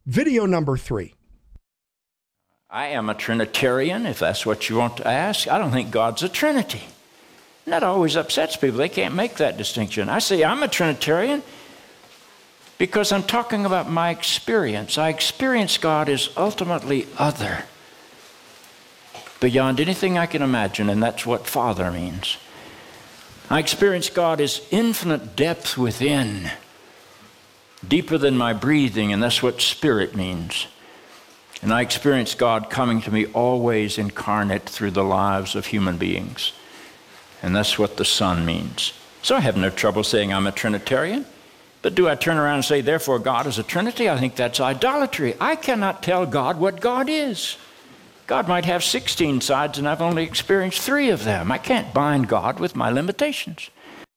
Video number 3. I am a Trinitarian, if that's what you want to ask. I don't think God's a Trinity. And that always upsets people. They can't make that distinction. I say I'm a Trinitarian because I'm talking about my experience. I experience God as ultimately other, beyond anything I can imagine, and that's what Father means. I experience God as infinite depth within, deeper than my breathing, and that's what Spirit means. And I experience God coming to me always incarnate through the lives of human beings. And that's what the Son means. So I have no trouble saying I'm a Trinitarian. But do I turn around and say, therefore, God is a Trinity? I think that's idolatry. I cannot tell God what God is. God might have 16 sides, and I've only experienced 3 of them. I can't bind God with my limitations.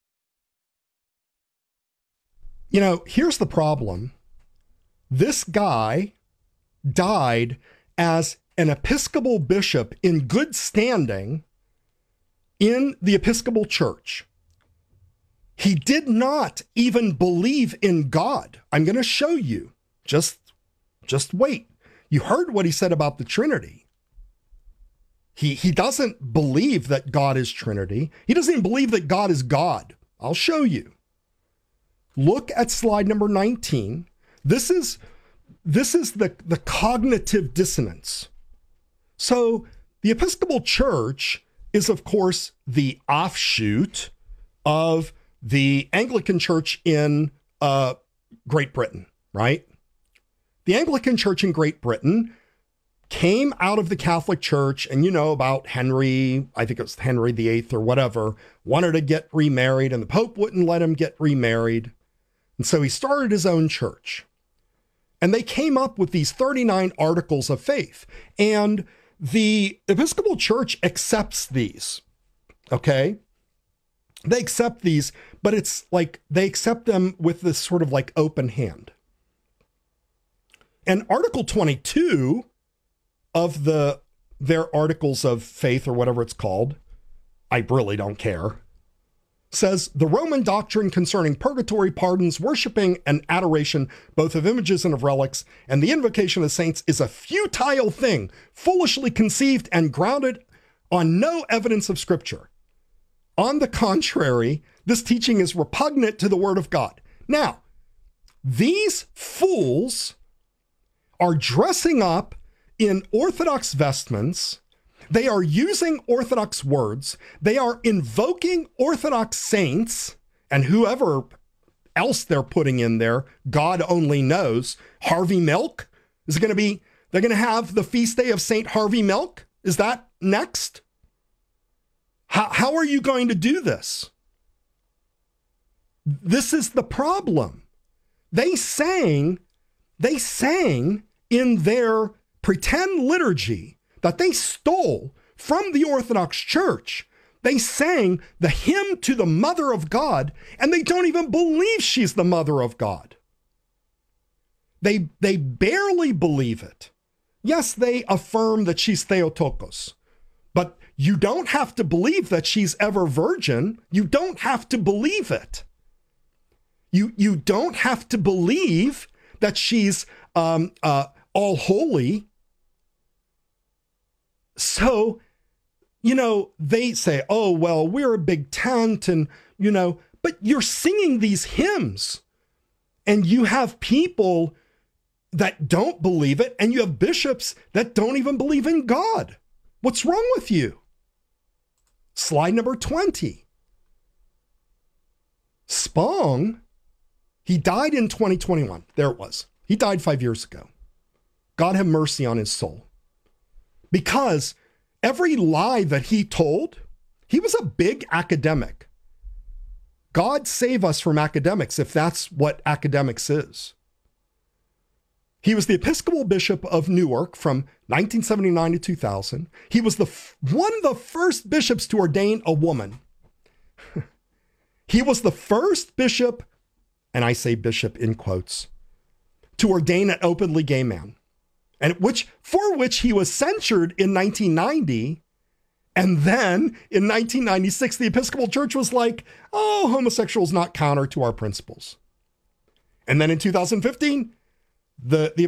You know, here's the problem. This guy died as an Episcopal bishop in good standing in the Episcopal Church. He did not even believe in God. I'm going to show you. Just wait. You heard what he said about the Trinity. He doesn't believe that God is Trinity. He doesn't even believe that God is God. I'll show you. Look at slide number 19. This is the cognitive dissonance. So the Episcopal Church is, of course, the offshoot of the Anglican Church in Great Britain, right? The Anglican Church in Great Britain came out of the Catholic Church, and you know about Henry, I think it was Henry VIII or whatever, wanted to get remarried, and the Pope wouldn't let him get remarried. And so he started his own church. And they came up with these 39 articles of faith. And the Episcopal Church accepts these, okay? They accept these, but it's like they accept them with this sort of like open hand. And Article 22 of their articles of faith, or whatever it's called, I really don't care, says the Roman doctrine concerning purgatory, pardons, worshiping, and adoration, both of images and of relics, and the invocation of saints is a futile thing, foolishly conceived and grounded on no evidence of Scripture. On the contrary, this teaching is repugnant to the Word of God. Now, these fools are dressing up in Orthodox vestments. They are using Orthodox words. They are invoking Orthodox saints and whoever else they're putting in there. God only knows. Harvey Milk is going to be, they're going to have the feast day of Saint Harvey Milk. Is that next? How are you going to do this? This is the problem. They sang in their pretend liturgy that they stole from the Orthodox Church. They sang the hymn to the Mother of God, and they don't even believe she's the Mother of God. They barely believe it. Yes, they affirm that she's Theotokos, but you don't have to believe that she's ever virgin. You don't have to believe it. You don't have to believe that she's all holy. So, you know, they say, oh, well, we're a big tent and, you know, but you're singing these hymns and you have people that don't believe it and you have bishops that don't even believe in God. What's wrong with you? Slide number 20. Spong, he died in 2021. There it was. He died 5 years ago. God have mercy on his soul. Because every lie that he told, he was a big academic. God save us from academics if that's what academics is. He was the Episcopal Bishop of Newark from 1979 to 2000. He was one of the first bishops to ordain a woman. He was the first bishop, and I say bishop in quotes, to ordain an openly gay man. And for which he was censured in 1990. And then in 1996, the Episcopal Church was like, oh, homosexuals not counter to our principles. And then in 2015, the